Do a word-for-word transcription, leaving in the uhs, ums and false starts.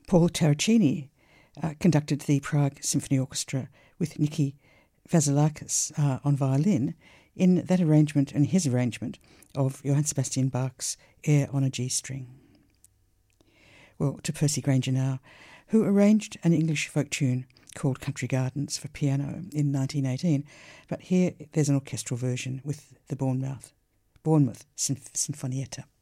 Paul Terracini uh, conducted the Prague Symphony Orchestra with Nicky Vasilakis uh, on violin in that arrangement and his arrangement of Johann Sebastian Bach's Air on a G string. Well, to Percy Grainger now, who arranged an English folk tune called Country Gardens for piano in nineteen eighteen, but here there's an orchestral version with the Bournemouth, Bournemouth Sinfonietta.